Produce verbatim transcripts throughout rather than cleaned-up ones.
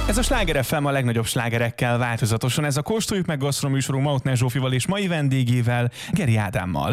Ez a Sláger ef em a legnagyobb slágerekkel változatosan. Ez a Kóstoljuk meg gasztro műsorunk Mautner Zsófival és mai vendégével, Geri Ádámmal.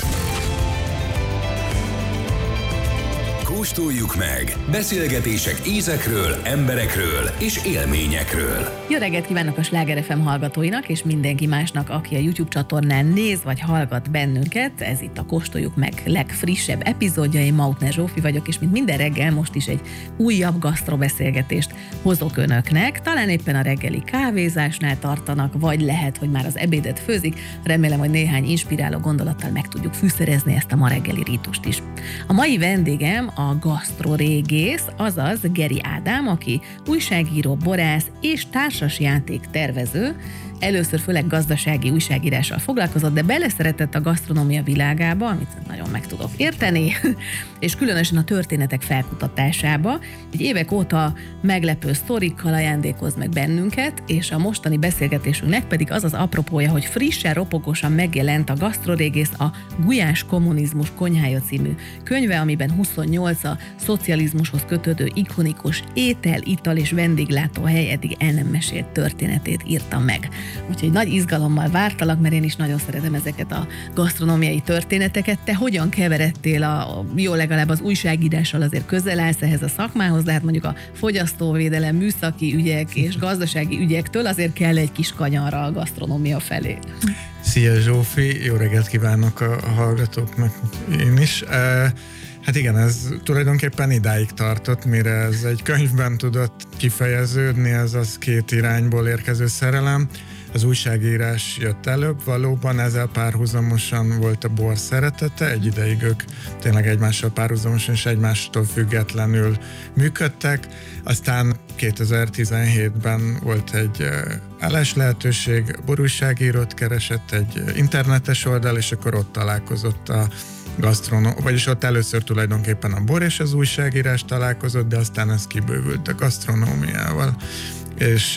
Kóstoljuk meg! Beszélgetések ízekről, emberekről és élményekről. Jó reggelt kívánok a Sláger ef em hallgatóinak és mindenki másnak, aki a YouTube csatornán néz vagy hallgat bennünket. Ez itt a Kóstoljuk meg legfrissebb epizódja. Én Mautner Zsófi vagyok, és mint minden reggel most is egy újabb gasztrobeszélgetést hozok önöknek. Talán éppen a reggeli kávézásnál tartanak, vagy lehet, hogy már az ebédet főzik. Remélem, hogy néhány inspiráló gondolattal meg tudjuk fűszerezni ezt a ma reggeli rítust is. A mai vendégem a gasztrorégész, azaz Geri Ádám, aki újságíró, borász és társasjáték tervező. Először főleg gazdasági újságírással foglalkozott, de beleszeretett a gasztronómia világába, amit nagyon meg tudok érteni, és különösen a történetek felkutatásába. Egy évek óta meglepő sztorikkal ajándékoz meg bennünket, és a mostani beszélgetésünknek pedig az az apropója, hogy frissen, ropogosan megjelent a gasztrorégész a Gulyás kommunizmus konyhája című könyve, amiben huszonnyolc a szocializmushoz kötődő ikonikus étel, ital és vendéglátóhely eddig el nem mesélt történetét írta meg. Úgyhogy nagy izgalommal vártalak, mert én is nagyon szeretem ezeket a gasztronómiai történeteket. Te hogyan keveredtél, a, jó legalább az újságírással azért közel állsz ehhez a szakmához, de hát mondjuk a fogyasztóvédelem, műszaki ügyek és gazdasági ügyektől azért kell egy kis kanyarra a gasztronómia felé. Szia Zsófi, jó reggelt kívánok a hallgatóknak én is. Hát igen, ez tulajdonképpen idáig tartott, mire ez egy könyvben tudott kifejeződni, ez az két irányból érkező szerelem. Az újságírás jött előbb, valóban ezzel párhuzamosan volt a bor szeretete, egy ideig ők tényleg egymással párhuzamosan és egymástól függetlenül működtek, aztán kétezer-tizenhétben volt egy állás lehetőség, borújságírót keresett, egy internetes oldal, és akkor ott találkozott a gasztronó, vagyis ott először tulajdonképpen a bor és az újságírás találkozott, de aztán ez kibővült a gasztronómiával. És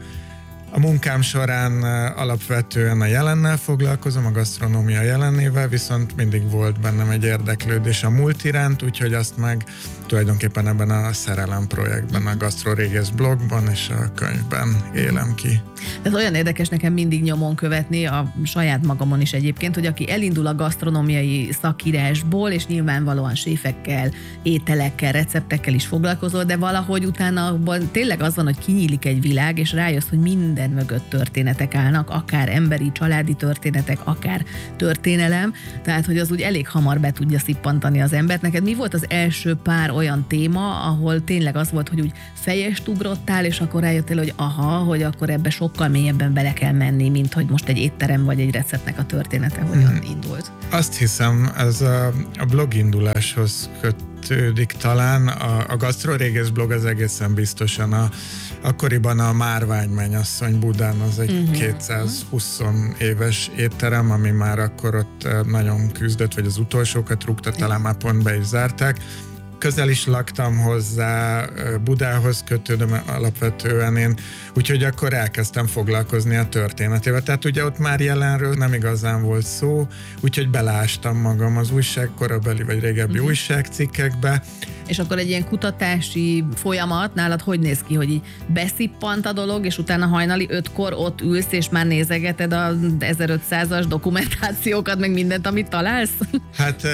a munkám során alapvetően a jelennel foglalkozom, a gasztronómia jelenével, viszont mindig volt bennem egy érdeklődés a múlt iránt, úgyhogy azt meg tulajdonképpen ebben a szerelem projektben, a gasztrorégész blogban és a könyvben élem ki. Ez olyan érdekes nekem mindig nyomon követni, a saját magamon is egyébként, hogy aki elindul a gasztronómiai szakírásból, és nyilvánvalóan séfekkel, ételekkel, receptekkel is foglalkozol, de valahogy utána tényleg az van, hogy kinyílik egy világ, és rájössz, hogy minden mögött történetek állnak, akár emberi, családi történetek, akár történelem, tehát hogy az úgy elég hamar be tudja szippantani az embert. Neked mi volt az első pár olyan téma, ahol tényleg az volt, hogy úgy fejest ugrottál, és akkor rájöttél, hogy aha, hogy akkor ebbe sokkal mélyebben bele kell menni, mint hogy most egy étterem vagy egy receptnek a története hogyan hmm. indult? Azt hiszem, ez a, a blog induláshoz kötődik talán. A, a gasztrorégész blog az egészen biztosan a akkoriban a Márvány mennyasszony Budán, az egy uh-huh. kétszázhúsz éves étterem, ami már akkor ott nagyon küzdött, vagy az utolsókat rúgta, talán már pont be is zárták. Közel is laktam hozzá, Budához kötődöm alapvetően én, úgyhogy akkor elkezdtem foglalkozni a történetével. Tehát ugye ott már jelenről nem igazán volt szó, úgyhogy beleástam magam az újság, korabeli vagy régebbi uh-huh. újságcikkekbe. És akkor egy ilyen kutatási folyamat nálad hogy néz ki, hogy így beszippant a dolog, és utána hajnali ötkor ott ülsz, és már nézegeted az ezerötszázas dokumentációkat, meg mindent, amit találsz? Hát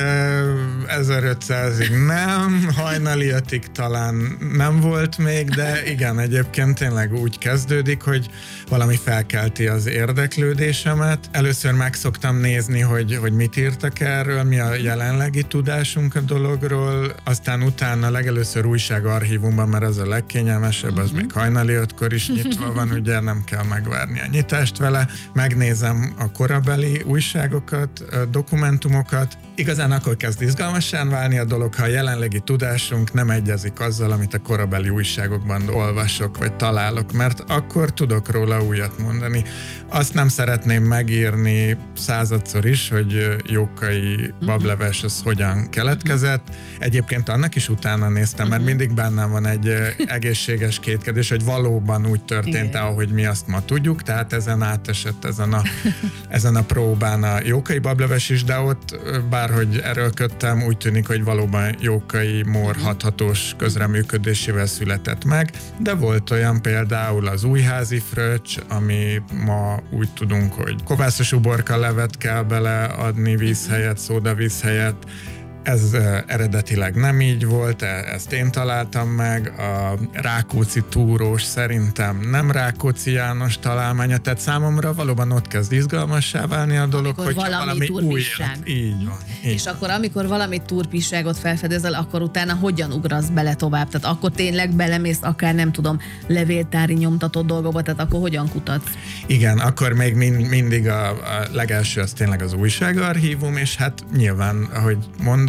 ezerötszázig nem, hajnali ötig talán nem volt még, de igen, egyébként tényleg úgy kezdődik, hogy valami felkelti az érdeklődésemet. Először meg szoktam nézni, hogy, hogy mit írtak erről, mi a jelenlegi tudásunk a dologról, aztán utána legelőször újságarchívumban, mert az a legkényelmesebb, az még hajnali ötkor is nyitva van, ugye nem kell megvárni a nyitást vele. Megnézem a korabeli újságokat, dokumentumokat. Igazán akkor kezd izgalmasan válni a dolog, ha a jelenlegi tudásunk nem egyezik azzal, amit a korabeli újságokban olvasok, vagy találok, mert akkor tudok róla újat mondani. Azt nem szeretném megírni századszor is, hogy Jókai bableves az hogyan keletkezett. Egyébként annak is utána néztem, mert mindig bennem van egy egészséges kétkedés, hogy valóban úgy történt, ahogy mi azt ma tudjuk, tehát ezen átesett ezen a, ezen a próbán a Jókai bableves is, de ott bárhogy erőlködtem, úgy tűnik, hogy valóban Jókai erdei mór hathatós közreműködésével született meg, de volt olyan például az újházi fröccs, ami ma úgy tudunk, hogy kovászos uborka levet kell beleadni víz helyett, szódavíz helyett. Ez uh, eredetileg nem így volt, ezt én találtam meg, a Rákóczi túrós szerintem nem Rákóczi János találmánya, tehát számomra valóban ott kezd izgalmassá válni a dolog, amikor hogy valami, valami új. Így van. Így. És akkor, amikor valami turpisságot felfedezel, akkor utána hogyan ugrasz bele tovább? Tehát akkor tényleg belemész akár nem tudom, levéltári nyomtatott dolgokba, tehát akkor hogyan kutatsz? Igen, akkor még mind, mindig a, a legelső az tényleg az újságarchívum, és hát nyilván, ahogy mondod,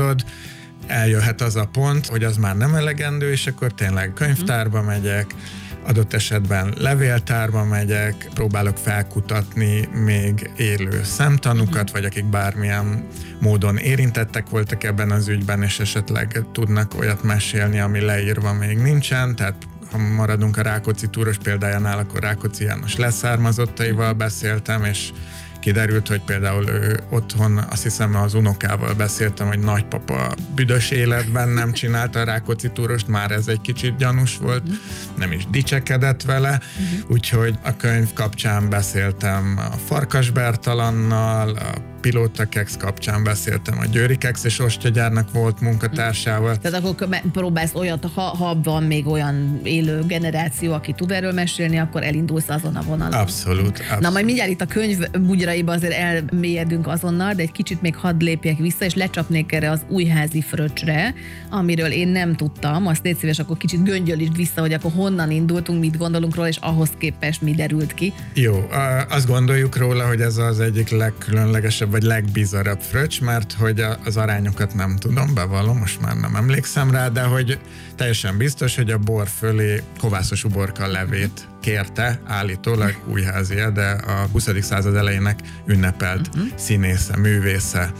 eljöhet az a pont, hogy az már nem elegendő, és akkor tényleg könyvtárba megyek, adott esetben levéltárba megyek, próbálok felkutatni még élő szemtanúkat, vagy akik bármilyen módon érintettek voltak ebben az ügyben, és esetleg tudnak olyat mesélni, ami leírva még nincsen, tehát ha maradunk a Rákóczi túros példájánál, akkor Rákóczi János leszármazottaival beszéltem, és kiderült, hogy például ő otthon, azt hiszem az unokával beszéltem, hogy nagypapa büdös életben nem csinálta a Rákóczi túrost, már ez egy kicsit gyanús volt, nem is dicsekedett vele, úgyhogy a könyv kapcsán beszéltem a Farkas Bertalannal, a Pilóta Kex kapcsán beszéltem a Győri Kex és Ostyagyárnak volt munkatársával. Tehát akkor próbálsz olyat, ha, ha van még olyan élő generáció, aki tud erről mesélni, akkor elindulsz azon a vonalon. Abszolút. abszolút. Na majd mindjárt itt a könyv bugyraiba azért elmélyedünk azonnal, de egy kicsit még hadd lépjek vissza, és lecsapnék erre az újházi fröccsre, amiről én nem tudtam. Azt légy szíves, akkor kicsit göngyölítsd vissza, hogy akkor honnan indultunk, mit gondolunk róla, és ahhoz képest mi derült ki. Jó, azt gondoljuk róla, hogy ez az egyik legkülönlegesebb vagy legbizarabb fröccs, mert hogy az arányokat nem tudom, bevallom, most már nem emlékszem rá, de hogy teljesen biztos, hogy a bor fölé kovászos uborka levét kérte, állítólag Újházi Ede, a huszadik század elejének ünnepelt uh-huh. színésze, művésze.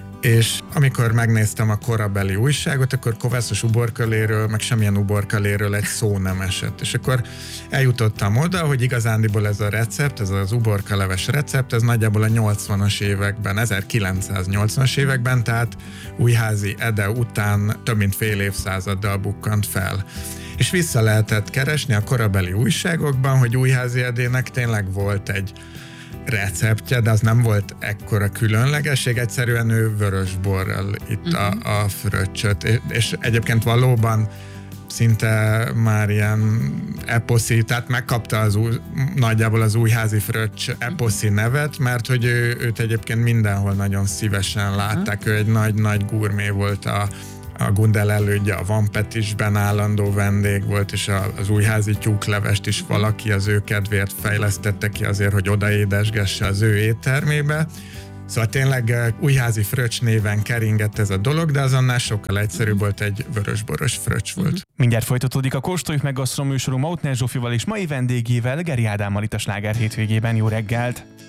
És amikor megnéztem a korabeli újságot, akkor kovászos uborkaléről, meg semmilyen uborkaléről egy szó nem esett. És akkor eljutottam oda, hogy igazándiból ez a recept, ez az uborkaleves recept, ez nagyjából a nyolcvanas években, ezerkilencszáznyolcvanas években, tehát Újházi Ede után több mint fél évszázaddal bukkant fel. És vissza lehetett keresni a korabeli újságokban, hogy Újházi Edének tényleg volt egy receptje, de az nem volt ekkora különlegesség, egyszerűen ő vörösborral itt uh-huh. a, a fröccsöt, és egyébként valóban szinte már ilyen eposzi, tehát megkapta az új, nagyjából az újházi fröccs eposzi nevet, mert hogy ő, őt egyébként mindenhol nagyon szívesen látták, uh-huh. ő egy nagy-nagy gurmé volt a A Gundel elődje a Van Petisben állandó vendég volt, és az újházi tyúklevest is valaki az ő kedvéért fejlesztette ki azért, hogy odaédesgesse az ő éttermébe. Szóval tényleg újházi fröccs néven keringett ez a dolog, de az annál sokkal egyszerűbb volt, egy vörösboros fröccs volt. Mindjárt folytatódik a Kóstoljuk meg gasztronóműsorunk Mautner Zsófival és mai vendégével, Geri Ádámmal itt a Sláger hétvégében. Jó reggelt!